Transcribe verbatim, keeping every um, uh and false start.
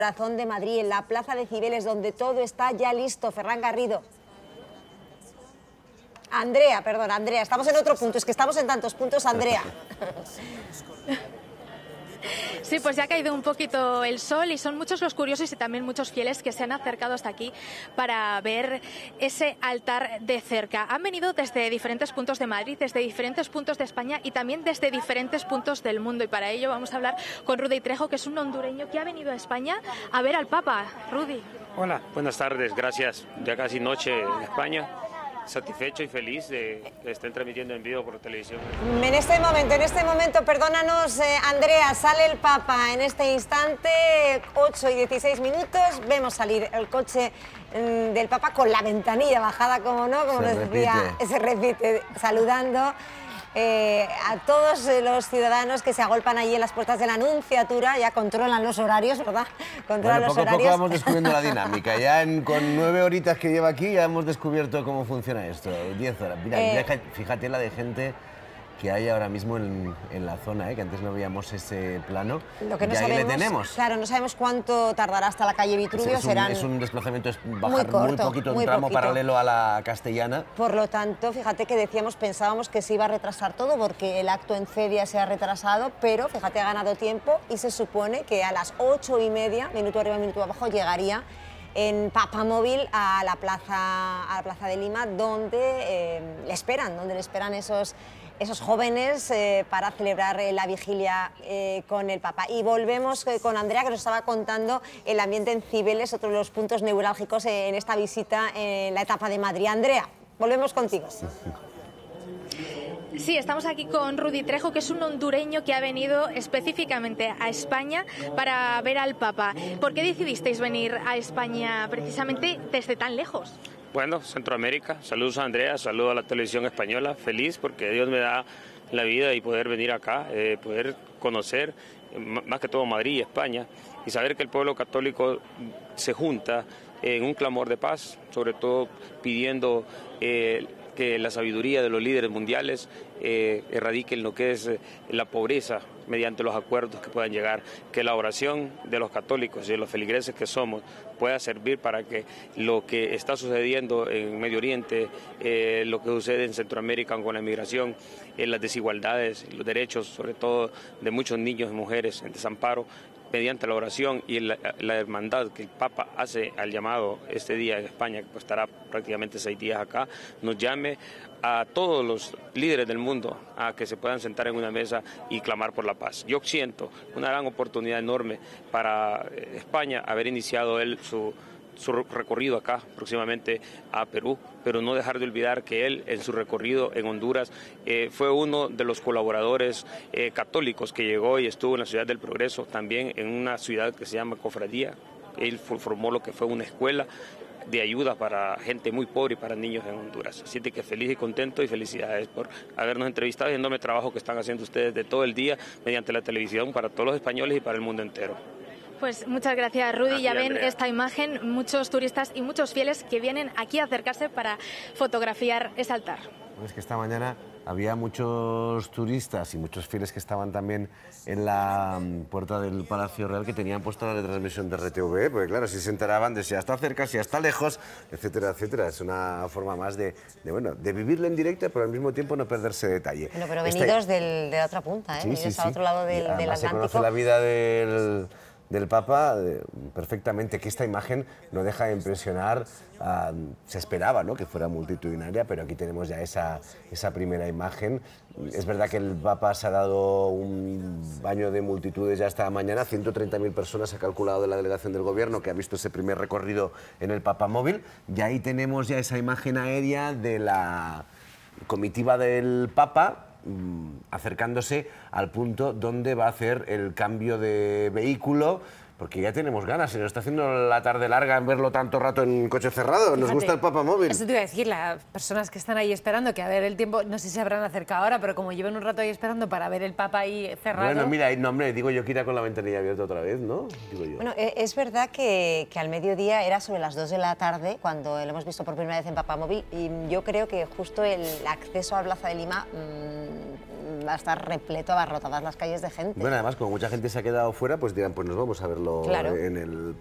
corazón de Madrid, en la Plaza de Cibeles, donde todo está ya listo. Ferran Garrido. Andrea, perdón, Andrea, estamos en otro punto, es que estamos en tantos puntos, Andrea. Sí, pues ya ha caído un poquito el sol y son muchos los curiosos y también muchos fieles que se han acercado hasta aquí para ver ese altar de cerca. Han venido desde diferentes puntos de Madrid, desde diferentes puntos de España y también desde diferentes puntos del mundo. Y para ello vamos a hablar con Rudy Trejo, que es un hondureño que ha venido a España a ver al Papa. Rudy. Hola, buenas tardes, gracias. Ya casi noche en España. Satisfecho y feliz de que estén transmitiendo en vivo por televisión. En este momento, en este momento, perdónanos, eh, Andrea, sale el Papa en este instante, ocho y dieciséis minutos, vemos salir el coche mm, del Papa con la ventanilla bajada, como no, como Se nos decía, repite. se repite, saludando eh, a todos los ciudadanos que se agolpan allí en las puertas de la Anunciatura, ya controlan los horarios, ¿verdad? Controlan Bueno, los poco a horarios. poco vamos descubriendo la dinámica. Ya en- con nueve horitas que lleva aquí ya hemos descubierto cómo funciona esto. Diez horas. Mira, Eh, deja- fíjate la de gente que hay ahora mismo en, en la zona, ¿eh? Que antes no veíamos ese plano. Lo que no y ahí sabemos, le tenemos. claro, no sabemos cuánto tardará hasta la calle Vitruvio, es, un, serán... es un desplazamiento, es bajar muy, corto, poquito, muy un tramo poquito. paralelo a la castellana. Por lo tanto, fíjate que decíamos, pensábamos que se iba a retrasar todo porque el acto en Cedia se ha retrasado, pero fíjate, ha ganado tiempo y se supone que a las ocho y media, minuto arriba, minuto abajo, llegaría en Papamóvil a la plaza, a la plaza de Lima, donde eh, le esperan, donde le esperan esos, esos jóvenes eh, para celebrar eh, la vigilia eh, con el Papa. Y volvemos eh, con Andrea, que nos estaba contando el ambiente en Cibeles, otro de los puntos neurálgicos eh, en esta visita en la etapa de Madrid. Andrea, volvemos contigo. Sí, estamos aquí con Rudy Trejo, que es un hondureño que ha venido específicamente a España para ver al Papa. ¿Por qué decidisteis venir a España precisamente desde tan lejos? Bueno, Centroamérica, saludos a Andrea, saludos a la televisión española, feliz porque Dios me da la vida y poder venir acá, eh, poder conocer eh, más que todo Madrid y España y saber que el pueblo católico se junta en un clamor de paz, sobre todo pidiendo eh, que la sabiduría de los líderes mundiales eh, erradiquen lo que es eh, la pobreza mediante los acuerdos que puedan llegar, que la oración de los católicos y de los feligreses que somos pueda servir para que lo que está sucediendo en Medio Oriente, eh, lo que sucede en Centroamérica con la inmigración, eh, las desigualdades, los derechos, sobre todo de muchos niños y mujeres en desamparo, mediante la oración y la, la hermandad que el Papa hace al llamado este día en España, que pues estará prácticamente seis días acá, nos llame a todos los líderes del mundo a que se puedan sentar en una mesa y clamar por la paz. Yo siento una gran oportunidad enorme para España haber iniciado él su su recorrido acá, próximamente a Perú, pero no dejar de olvidar que él en su recorrido en Honduras eh, fue uno de los colaboradores eh, católicos que llegó y estuvo en la Ciudad del Progreso, también en una ciudad que se llama Cofradía. Él formó lo que fue una escuela de ayuda para gente muy pobre y para niños en Honduras. Así que feliz y contento y felicidades por habernos entrevistado y el enorme trabajo que están haciendo ustedes de todo el día mediante la televisión para todos los españoles y para el mundo entero. Pues muchas gracias, Rudy. Gracias, ya ven Andrea. esta imagen, muchos turistas y muchos fieles que vienen aquí a acercarse para fotografiar ese altar. Es que esta mañana había muchos turistas y muchos fieles que estaban también en la mm, puerta del Palacio Real que tenían puesta la retransmisión de R T V, porque claro, si se enteraban de si ya está cerca, si ya está lejos, etcétera, etcétera. Es una forma más de, de, bueno, de vivirlo en directo, pero al mismo tiempo no perderse detalle. Bueno, pero Esta- venidos del, de la otra punta, ¿eh? Sí, Venidos sí, al sí. otro lado Y del, del además se Atlántico. conoce la vida del, del Papa eh, perfectamente, que esta imagen no deja de impresionar. ah, se esperaba, ¿no?, que fuera multitudinaria, pero aquí tenemos ya esa, esa primera imagen. Es verdad que el Papa se ha dado un baño de multitudes ya esta mañana, ciento treinta mil personas ha calculado de la delegación del Gobierno que ha visto ese primer recorrido en el Papamóvil, y ahí tenemos ya esa imagen aérea de la comitiva del Papa mm, acercándose al punto donde va a hacer el cambio de vehículo, porque ya tenemos ganas, se nos está haciendo la tarde larga en verlo tanto rato en coche cerrado. Nos Fíjate, gusta el Papamóvil. Eso te iba a decir, las personas que están ahí esperando, que a ver el tiempo, no sé si se habrán acercado ahora, pero como llevan un rato ahí esperando para ver el Papa ahí cerrado... Bueno, mira, no, hombre, digo yo que irá con la ventanilla abierta otra vez, ¿no? Digo yo. Bueno, e- es verdad que, que al mediodía era sobre las dos de la tarde cuando lo hemos visto por primera vez en Papamóvil, y yo creo que justo el acceso a la Plaza de Lima mmm, va a estar repleto, abarrotadas las calles de gente. Bueno, además, como mucha gente se ha quedado fuera, pues dirán, pues nos vamos a verlo Claro. en el